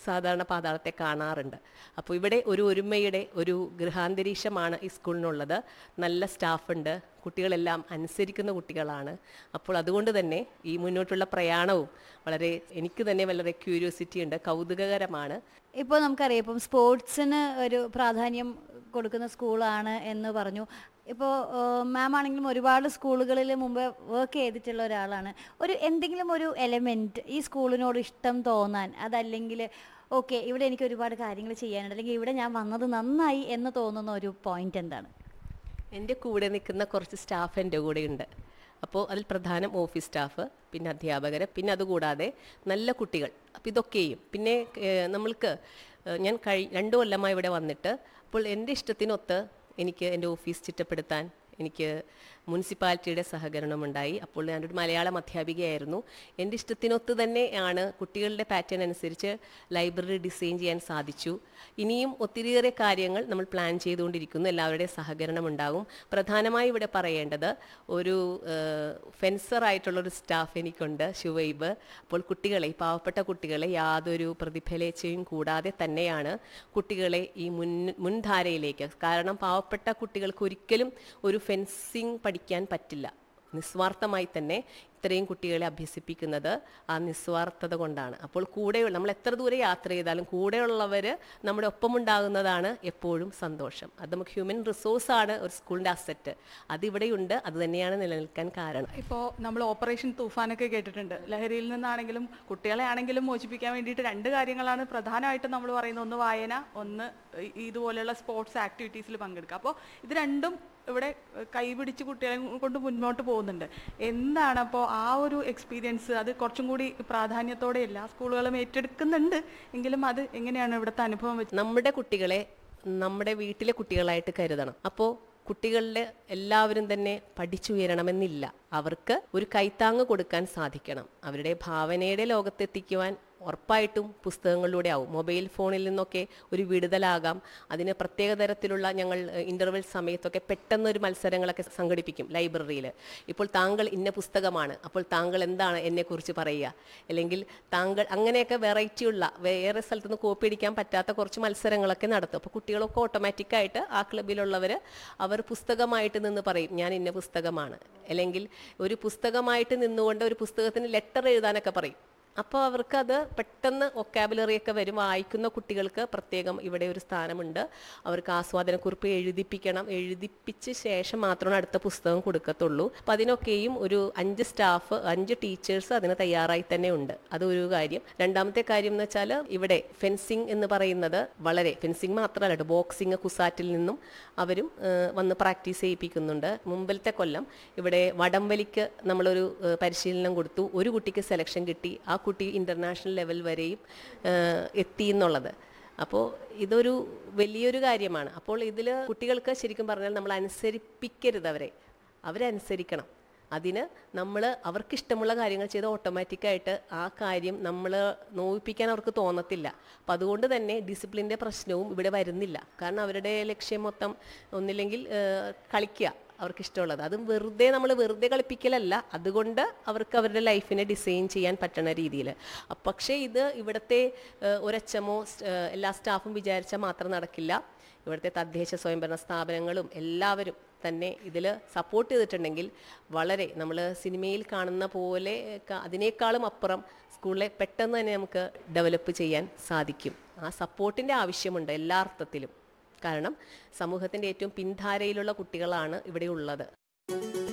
സാധാരണ പാതാളത്തെ കാണാറുണ്ട്. അപ്പോൾ ഇവിടെ ഒരു ഒരുമയുടെ ഒരു ഗൃഹാന്തരീക്ഷമാണ് ഈ സ്കൂളിനുള്ളത്. നല്ല സ്റ്റാഫുണ്ട്, കുട്ടികളെല്ലാം അനുസരിക്കുന്ന കുട്ടികളാണ്. അപ്പോൾ അതുകൊണ്ട് തന്നെ ഈ മുന്നോട്ടുള്ള പ്രയാണവും വളരെ, എനിക്ക് തന്നെ വളരെ ക്യൂരിയോസിറ്റി ഉണ്ട്, കൗതുകകരമാണ്. ഇപ്പോൾ നമുക്കറിയാം, ഇപ്പം സ്പോർട്സിന് ഒരു പ്രാധാന്യം കൊടുക്കുന്ന സ്കൂളാണ് എന്ന് പറഞ്ഞു. ഇപ്പോൾ മാം ആണെങ്കിലും ഒരുപാട് സ്കൂളുകളിൽ മുമ്പ് വർക്ക് ചെയ്തിട്ടുള്ള ഒരാളാണ്. എന്തെങ്കിലും ഒരു എലമെൻറ്റ് ഈ സ്കൂളിനോട് ഇഷ്ടം തോന്നാൻ, അതല്ലെങ്കിൽ ഓക്കെ ഇവിടെ എനിക്ക് ഒരുപാട് കാര്യങ്ങൾ ചെയ്യാനുണ്ട്, അല്ലെങ്കിൽ ഇവിടെ ഞാൻ വന്നത് നന്നായി എന്ന് തോന്നുന്ന ഒരു പോയിന്റ് എന്താണ്? എൻ്റെ കൂടെ നിൽക്കുന്ന കുറച്ച് സ്റ്റാഫ് എൻ്റെ കൂടെയുണ്ട്. അപ്പോൾ അതിൽ പ്രധാനം ഓഫീസ് സ്റ്റാഫ്, പിന്നെ അധ്യാപകർ, പിന്നെ അതുകൂടാതെ നല്ല കുട്ടികൾ. അപ്പോൾ ഇതൊക്കെയും പിന്നെ നമ്മൾക്ക് ഞാൻ 2 കൊല്ലമായി ഇവിടെ വന്നിട്ട്, അപ്പോൾ എൻ്റെ ഇഷ്ടത്തിനൊത്ത് എനിക്ക് എൻ്റെ ഓഫീസ് ചിട്ടപ്പെടുത്താൻ എനിക്ക് മുനിസിപ്പാലിറ്റിയുടെ സഹകരണമുണ്ടായി. അപ്പോൾ ഞാനൊരു മലയാളം അധ്യാപികയായിരുന്നു. എൻ്റെ ഇഷ്ടത്തിനൊത്ത് തന്നെയാണ് കുട്ടികളുടെ പാറ്റേൺ അനുസരിച്ച് ലൈബ്രറി ഡിസൈൻ ചെയ്യാൻ സാധിച്ചു. ഇനിയും ഒത്തിരിയേറെ കാര്യങ്ങൾ നമ്മൾ പ്ലാൻ ചെയ്തുകൊണ്ടിരിക്കുന്നു. എല്ലാവരുടെയും സഹകരണം ഉണ്ടാകും. പ്രധാനമായി ഇവിടെ പറയേണ്ടത് ഒരു ഫെൻസറായിട്ടുള്ളൊരു സ്റ്റാഫ് എനിക്കുണ്ട്, ഷുവൈബ്. അപ്പോൾ കുട്ടികളെ, പാവപ്പെട്ട കുട്ടികളെ യാതൊരു പ്രതിഫലേച്ഛയും കൂടാതെ തന്നെയാണ് കുട്ടികളെ ഈ മുൻധാരയിലേക്ക്, കാരണം പാവപ്പെട്ട കുട്ടികൾക്ക് ഒരിക്കലും ഒരു ഫെൻസിങ് പഠിക്കാൻ പറ്റില്ല. നിസ്വാർത്ഥമായി തന്നെ ഇത്രയും കുട്ടികളെ അഭ്യസിപ്പിക്കുന്നത് ആ നിസ്വാർത്ഥത കൊണ്ടാണ്. അപ്പോൾ കൂടെയുള്ള, നമ്മൾ എത്ര ദൂരെ യാത്ര ചെയ്താലും കൂടെയുള്ളവർ നമ്മുടെ ഒപ്പമുണ്ടാകുന്നതാണ് എപ്പോഴും സന്തോഷം. അത് നമുക്ക് ഹ്യൂമൻ റിസോഴ്സാണ് ഒരു സ്കൂളിൻ്റെ അസറ്റ്. അതിവിടെയുണ്ട്, അത് തന്നെയാണ് നിലനിൽക്കാൻ കാരണം. ഇപ്പോൾ നമ്മൾ ഓപ്പറേഷൻ തൂഫാനൊക്കെ കേട്ടിട്ടുണ്ട്. ലഹരിയിൽ നിന്നാണെങ്കിലും കുട്ടികളെ ആണെങ്കിലും മോചിപ്പിക്കാൻ വേണ്ടിയിട്ട് 2 കാര്യങ്ങളാണ് പ്രധാനമായിട്ടും നമ്മൾ പറയുന്നത്. ഒന്ന് വായന, ഒന്ന് ഇതുപോലെയുള്ള സ്പോർട്സ് ആക്ടിവിറ്റീസിൽ പങ്കെടുക്കുക. അപ്പോൾ ഇത് രണ്ടും ഇവിടെ കൈപിടിച്ച് കുട്ടികളെ കൊണ്ട് മുന്നോട്ട് പോകുന്നുണ്ട്. എന്താണ് അപ്പോൾ ആ ഒരു എക്സ്പീരിയൻസ്? അത് കുറച്ചും കൂടി പ്രാധാന്യത്തോടെ എല്ലാ സ്കൂളുകളും ഏറ്റെടുക്കുന്നുണ്ട് എങ്കിലും അത് എങ്ങനെയാണ് ഇവിടുത്തെ അനുഭവം വെച്ച്? നമ്മുടെ കുട്ടികളെ നമ്മുടെ വീട്ടിലെ കുട്ടികളായിട്ട് കരുതണം. അപ്പോൾ കുട്ടികളിൽ എല്ലാവരും തന്നെ പഠിച്ചുയരണമെന്നില്ല. അവർക്ക് ഒരു കൈത്താങ്ങ് കൊടുക്കാൻ സാധിക്കണം. അവരുടെ ഭാവനയുടെ ലോകത്തെത്തിക്കുവാൻ ഉറപ്പായിട്ടും പുസ്തകങ്ങളിലൂടെ ആവും. മൊബൈൽ ഫോണിൽ നിന്നൊക്കെ ഒരു വിടുതലാകാം. അതിന് പ്രത്യേക തരത്തിലുള്ള, ഞങ്ങൾ ഇൻ്റർവെൽ സമയത്തൊക്കെ പെട്ടെന്നൊരു മത്സരങ്ങളൊക്കെ സംഘടിപ്പിക്കും ലൈബ്രറിയിൽ. ഇപ്പോൾ താങ്കൾ ഇന്ന പുസ്തകമാണ്, അപ്പോൾ താങ്കൾ എന്താണ് എന്നെക്കുറിച്ച് പറയുക, അല്ലെങ്കിൽ താങ്കൾ, അങ്ങനെയൊക്കെ വെറൈറ്റിയുള്ള, വേറെ സ്ഥലത്തുനിന്ന് കോപ്പി അടിക്കാൻ പറ്റാത്ത കുറച്ച് മത്സരങ്ങളൊക്കെ നടത്തും. അപ്പോൾ കുട്ടികളൊക്കെ ഓട്ടോമാറ്റിക്കായിട്ട് ആ ക്ലബിലുള്ളവർ അവർ പുസ്തകമായിട്ട് നിന്ന് പറയും ഞാൻ ഇന്ന പുസ്തകമാണ്, അല്ലെങ്കിൽ ഒരു പുസ്തകമായിട്ട് നിന്നുകൊണ്ട് ഒരു പുസ്തകത്തിന് ലെറ്റർ എഴുതാനൊക്കെ പറയും. അപ്പോൾ അവർക്കത് പെട്ടെന്ന് വൊക്കാബുലറിയൊക്കെ വരും. വായിക്കുന്ന കുട്ടികൾക്ക് പ്രത്യേകം ഇവിടെ ഒരു സ്ഥാനമുണ്ട്. അവർക്ക് ആസ്വാദനക്കുറിപ്പ് എഴുതിപ്പിച്ച് ശേഷം മാത്രമാണ് അടുത്ത പുസ്തകം കൊടുക്കത്തുള്ളൂ. അപ്പം അതിനൊക്കെയും ഒരു 5 സ്റ്റാഫ്, 5 ടീച്ചേഴ്സ് അതിന് തയ്യാറായി തന്നെ ഉണ്ട്. അതൊരു കാര്യം. രണ്ടാമത്തെ കാര്യം എന്ന് വെച്ചാൽ ഇവിടെ ഫെൻസിങ് എന്ന് പറയുന്നത് വളരെ, ഫെൻസിങ് മാത്രമല്ല, ബോക്സിങ് കുസാറ്റിൽ നിന്നും അവരും വന്ന് പ്രാക്ടീസ് ചെയ്യിപ്പിക്കുന്നുണ്ട്. മുമ്പിലത്തെ കൊല്ലം ഇവിടെ വടംവലിക്ക് നമ്മളൊരു പരിശീലനം കൊടുത്തു. ഒരു കുട്ടിക്ക് സെലക്ഷൻ കിട്ടി. ആ കുട്ടി ഇൻ്റർനാഷണൽ ലെവൽ വരെയും എത്തി എന്നുള്ളത്. അപ്പോൾ ഇതൊരു വലിയൊരു കാര്യമാണ്. അപ്പോൾ ഇതിൽ കുട്ടികൾക്ക് ശരിക്കും പറഞ്ഞാൽ നമ്മൾ അനുസരിപ്പിക്കരുത്, അവരനുസരിക്കണം. അതിന് നമ്മൾ അവർക്കിഷ്ടമുള്ള കാര്യങ്ങൾ ചെയ്ത് ഓട്ടോമാറ്റിക്കായിട്ട് ആ കാര്യം നമ്മൾ നോവിപ്പിക്കാൻ അവർക്ക് തോന്നത്തില്ല. അപ്പം അതുകൊണ്ട് തന്നെ ഡിസിപ്ലിൻ്റെ പ്രശ്നവും ഇവിടെ വരുന്നില്ല. കാരണം അവരുടെ ലക്ഷ്യം മൊത്തം ഒന്നില്ലെങ്കിൽ കളിക്കുക, അവർക്കിഷ്ടമുള്ളത്. അതും നമ്മൾ വെറുതെ കളിപ്പിക്കലല്ല, അതുകൊണ്ട് അവർക്ക് അവരുടെ ലൈഫിനെ ഡിസൈൻ ചെയ്യാൻ പറ്റുന്ന രീതിയിൽ. പക്ഷേ ഇത് ഇവിടുത്തെ ഒരച്ചമോ എല്ലാ സ്റ്റാഫും വിചാരിച്ചാൽ മാത്രം നടക്കില്ല. ഇവിടുത്തെ തദ്ദേശ സ്വയംഭരണ സ്ഥാപനങ്ങളും എല്ലാവരും തന്നെ ഇതിൽ സപ്പോർട്ട് ചെയ്തിട്ടുണ്ടെങ്കിൽ വളരെ, നമ്മൾ സിനിമയിൽ കാണുന്ന പോലെ അതിനേക്കാളും അപ്പുറം സ്കൂളിലെ പെട്ടെന്ന് തന്നെ നമുക്ക് ഡെവലപ്പ് ചെയ്യാൻ സാധിക്കും. ആ സപ്പോർട്ടിൻ്റെ ആവശ്യമുണ്ട് എല്ലാ അർത്ഥത്തിലും. കാരണം സമൂഹത്തിൻ്റെ ഏറ്റവും പിൻധാരയിലുള്ള കുട്ടികളാണ് ഇവിടെ ഉള്ളത്.